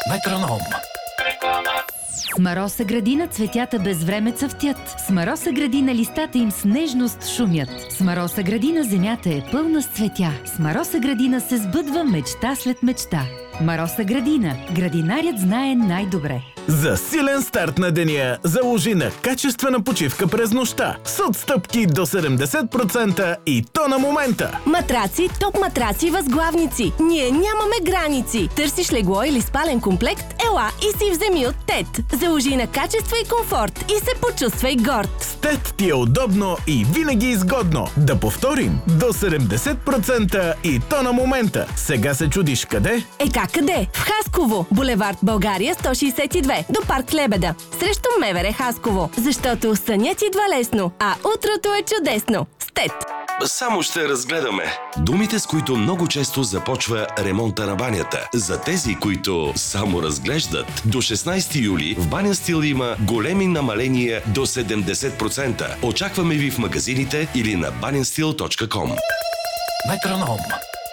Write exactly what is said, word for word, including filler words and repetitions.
Метроном. С Мароса градина цветята без време цъфтят. С Мароса градина листата им с нежност шумят. С Мароса градина земята е пълна с цветя. С Мароса градина се сбъдва мечта след мечта. Мароса градина. Градинарят знае най-добре. За силен старт на деня заложи на качествена почивка през нощта с отстъпки до седемдесет процента и то на момента. Матраци, топ матраци, възглавници. Ние нямаме граници. Търсиш легло или спален комплект? Ела и си вземи от Тет. Заложи на качество и комфорт и се почувствай горд. С Тет ти е удобно и винаги изгодно. Да повторим, до седемдесет процента и то на момента. Сега се чудиш къде? Е как къде? В Хасково. Булевард България сто шейсет и две. До парк Лебеда. Срещу МВР Хасково. Защото сънят идва лесно, а утрото е чудесно. С Тет. Само ще разгледаме думите, с които много често започва ремонта на банята. За тези, които само разглеждат, до шестнайсети юли в Баня Стил има големи намаления до седемдесет процента. Очакваме ви в магазините или на банястил точка ком. Метроном.